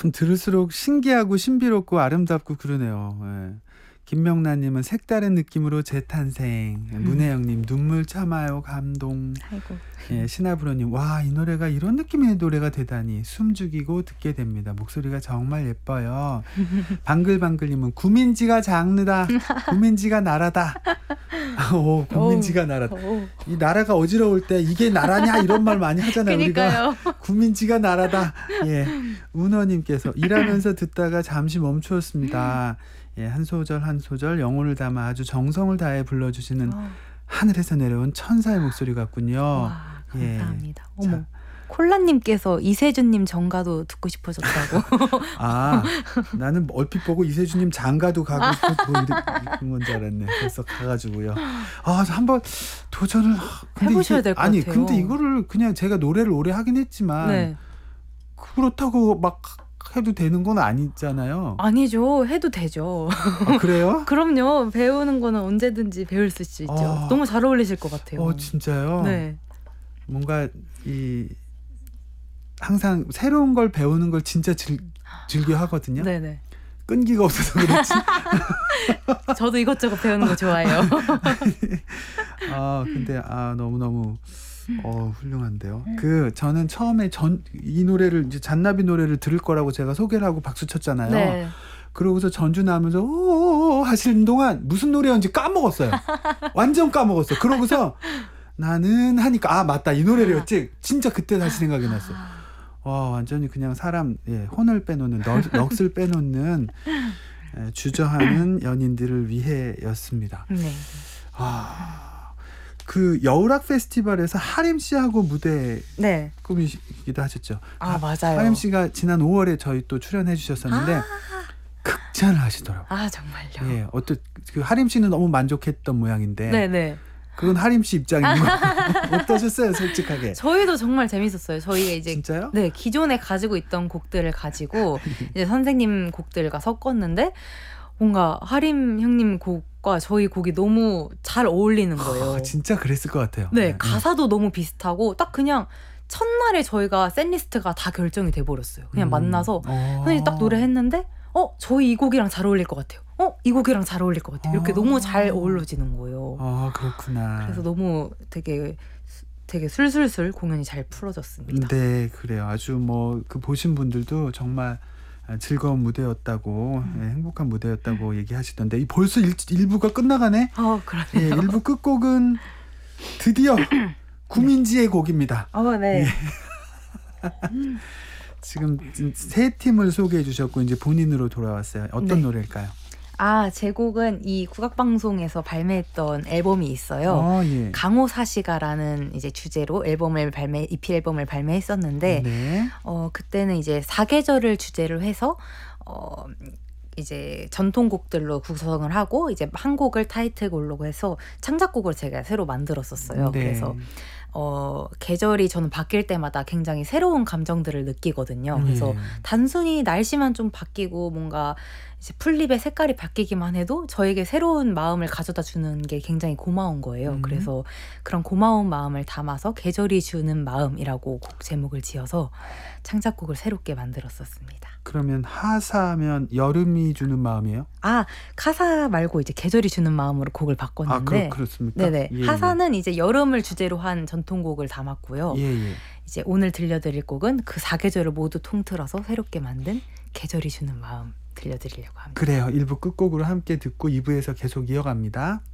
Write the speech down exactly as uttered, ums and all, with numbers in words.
참 들을수록 신기하고 신비롭고 아름답고 그러네요. 예. 김명란님은 색다른 느낌으로 재탄생. 음. 문혜영님 눈물 참아요 감동. 아이고. 예, 신하브로님 와 이 노래가 이런 느낌의 노래가 되다니 숨죽이고 듣게 됩니다. 목소리가 정말 예뻐요. 방글방글님은 구민지가 장르다. 구민지가 나라다. 오 구민지가 나라다. 오. 이 나라가 어지러울 때 이게 나라냐 이런 말 많이 하잖아요. 그러니까요. 우리가 구민지가 나라다. 예, 운어님께서 일하면서 듣다가 잠시 멈추었습니다. 예, 한 소절 한 소절 영혼을 담아 아주 정성을 다해 불러주시는 어. 하늘에서 내려온 천사의 목소리 같군요. 와, 예. 감사합니다. 어머. 자. 콜라님께서 이세준님 정가도 듣고 싶어졌다고. 아, 나는 얼핏 보고 이세준님 장가도 가고 싶어 뭐 이런 건 줄 알았네. 벌써 가가지고요. 아, 한번 도전을 근데 해보셔야 이게- 될 것 아니, 같아요. 근데 이거를 그냥 제가 노래를 오래 하긴 했지만 네. 그렇다고 막 해도 되는 건 아니잖아요. 아니죠. 해도 되죠. 아, 그래요? 그럼요. 배우는 거는 언제든지 배울 수 있죠. 아. 너무 잘 어울리실 것 같아요. 어, 진짜요? 네. 뭔가 이 항상 새로운 걸 배우는 걸 진짜 즐, 즐겨 하거든요. 네네. 끈기가 없어서 그렇지. 저도 이것저것 배우는 거 좋아해요. 아 근데 아 너무 너무 어 훌륭한데요. 그 저는 처음에 전 이 노래를 이제 잔나비 노래를 들을 거라고 제가 소개를 하고 박수 쳤잖아요. 네. 그러고서 전주 나면서 오오오 하시는 동안 무슨 노래였는지 까먹었어요. 완전 까먹었어요. 그러고서 나는 하니까 아 맞다 이 노래였지. 진짜 그때 다시 생각이 났어요. 와 완전히 그냥 사람 예, 혼을 빼놓는 넋, 넋을 빼놓는 예, 주저하는 연인들을 위해였습니다. 네. 아, 그 여울악 페스티벌에서 하림 씨하고 무대 네. 꾸미기도 하셨죠. 아, 맞아요. 하림 씨가 지난 오월에 저희 또 출연해 주셨었는데 아, 극찬을 하시더라고요. 아 정말요. 예, 어떤 그 하림 씨는 너무 만족했던 모양인데 네네. 그건 하림 씨 입장이고 어떠셨어요, 솔직하게? 저희도 정말 재밌었어요. 저희가 이제 진짜요? 네 기존에 가지고 있던 곡들을 가지고 이제 선생님 곡들과 섞었는데 뭔가 하림 형님 곡과 저희 곡이 너무 잘 어울리는 거예요. 아, 진짜 그랬을 것 같아요. 네, 가사도 너무 비슷하고 딱 그냥 첫날에 저희가 셋리스트가 다 결정이 돼버렸어요. 그냥 음. 만나서 어. 선생님 딱 노래했는데 어 저희 이 곡이랑 잘 어울릴 것 같아요. 어 이 곡이랑 잘 어울릴 것 같아요. 이렇게 아. 너무 잘 어우러지는 거예요. 아 그렇구나. 그래서 너무 되게 되게 술술술 공연이 잘 풀어졌습니다. 네, 그래요. 아주 뭐 그 보신 분들도 정말 즐거운 무대였다고, 음. 예, 행복한 무대였다고 얘기하시던데 이 벌써 일, 일부가 끝나가네. 아 예, 그러네요. 일부 끝곡은 드디어 구민지의 곡입니다. 어, 네. 지금 세 팀을 소개해 주셨고 이제 본인으로 돌아왔어요. 어떤 네. 노래일까요? 아, 제 곡은 이 국악방송에서 발매했던 앨범이 있어요. 어, 예. 강호사시가라는 이제 주제로 앨범을 발매, 이피 앨범을 발매했었는데, 네. 어, 그때는 이제 사계절을 주제로 해서, 어, 이제 전통곡들로 구성을 하고, 이제 한 곡을 타이틀곡으로 해서 창작곡을 제가 새로 만들었었어요. 네. 그래서, 어, 계절이 저는 바뀔 때마다 굉장히 새로운 감정들을 느끼거든요. 그래서 예. 단순히 날씨만 좀 바뀌고 뭔가 이제 풀잎의 색깔이 바뀌기만 해도 저에게 새로운 마음을 가져다 주는 게 굉장히 고마운 거예요. 음. 그래서 그런 고마운 마음을 담아서 계절이 주는 마음이라고 곡 제목을 지어서 창작곡을 새롭게 만들었었습니다. 그러면 하사면 여름이 주는 마음이에요? 아, 카사 말고 이제 계절이 주는 마음으로 곡을 아, 바꿨는데 그, 그렇습니까? 네네. 예, 하사는 이제 여름을 주제로 한 전통곡을 담았고요. 예, 예. 이제 오늘 들려드릴 곡은 그 사계절을 모두 통틀어서 새롭게 만든 계절이 주는 마음 들려드리려고 합니다. 그래요. 일 부 끝곡으로 함께 듣고 이 부에서 계속 이어갑니다.